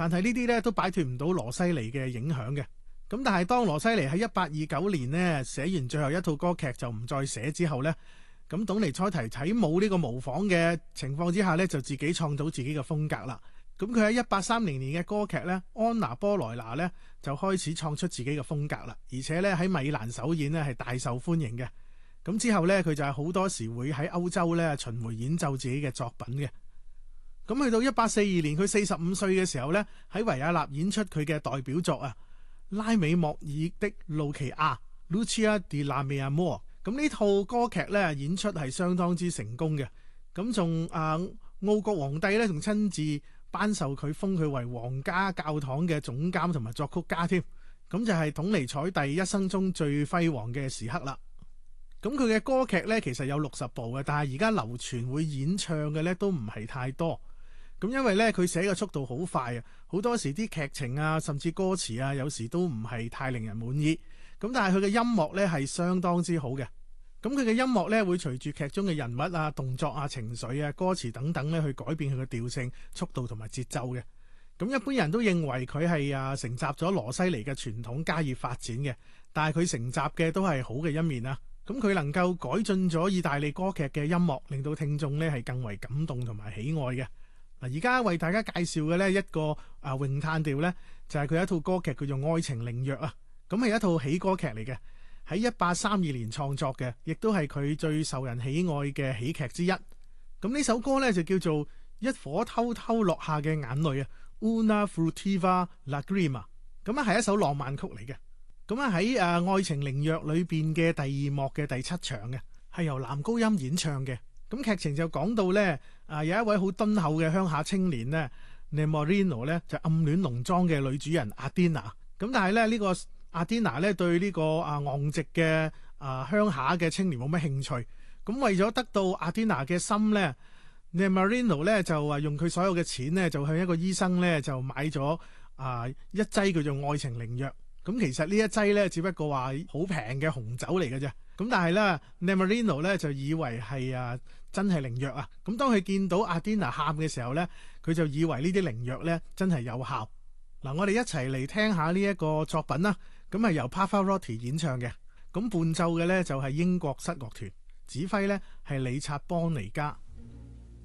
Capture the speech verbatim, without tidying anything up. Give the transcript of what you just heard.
但係呢啲咧都擺脫唔到羅西尼嘅影響嘅。咁但係當羅西尼喺一八二九年呢寫完最後一套歌劇就唔再寫之後呢，咁董尼采提喺冇呢個模仿嘅情況之下呢，就自己創造自己嘅風格啦。咁佢喺一八三零年嘅歌劇呢，安娜波萊拿呢，就開始創出自己嘅風格啦，而且呢，喺米蘭首演呢係大受歡迎嘅。咁之後呢，佢就係好多時會喺歐洲呢巡迴演奏自己嘅作品嘅。咁去到一八四二年，佢四十五歲嘅時候呢，喺維也納演出佢嘅代表作啊，拉美莫爾的露琪亞 Lucia di Lammermoor。咁呢套歌劇呢，演出係相當之成功嘅。咁仲啊奧國皇帝呢，仲親自頒授佢，封佢為皇家教堂嘅總監同埋作曲家添。咁就係董尼采蒂一生中最輝煌嘅時刻啦。咁佢嘅歌劇呢，其實有六十部嘅，但係而家流傳會演唱嘅呢，都唔係太多。咁因為呢，佢寫嘅速度好快啊，好多時啲劇情啊甚至歌詞啊有時都唔係太令人滿意。咁但係佢嘅音樂呢，係相當之好嘅。咁佢嘅音樂呢，會隨住劇中嘅人物啊、動作啊、情緒啊、歌詞等等呢，去改變佢嘅調性、速度同埋節奏嘅。咁一般人都認為佢係啊承襲咗羅西尼嘅傳統加以發展嘅，但係佢承襲嘅都係好嘅一面啊。咁佢能夠改進咗意大利歌劇嘅音樂，令到聽眾呢係更為感動同埋喜愛嘅。嗱，而家為大家介紹嘅呢一個啊詠嘆調呢，就係佢一套歌劇叫做《愛情靈藥》啊。咁係一套喜歌劇嚟嘅，喺一八三二年創作嘅，亦都係佢最受人喜愛嘅喜劇之一。咁呢首歌呢，就叫做一顆偷偷落下嘅眼淚啊 Una furtiva lagrima。咁啊係一首浪漫曲嚟嘅。咁啊喺誒《愛情靈藥》裏邊嘅第二幕嘅第七場嘅，係由男高音演唱嘅。咁劇情就講到呢，啊有一位好敦厚嘅鄉下青年呢 Nemorino 呢，就暗戀農莊嘅女主人阿甸娜。咁但係咧呢個阿甸娜呢，對呢個啊昂直嘅啊鄉下嘅青年冇乜興趣。咁為咗得到阿甸娜嘅心呢， Nemorino 呢就啊用佢所有嘅錢呢，就向一個醫生呢，就買咗啊一劑叫做愛情靈藥。咁其實呢一劑呢，只不過話好平嘅紅酒嚟嘅啫。咁但係咧 Nemorino 咧就以為係啊真係靈藥啊。咁當佢見到阿甸娜喊嘅時候呢，佢就以為呢啲靈藥呢真係有效。嗱，我哋一齊嚟聽下呢一個作品啦。咁係由 Pavarotti 演唱嘅。咁伴奏嘅呢，就係英國室樂團，指揮呢係理察邦尼加。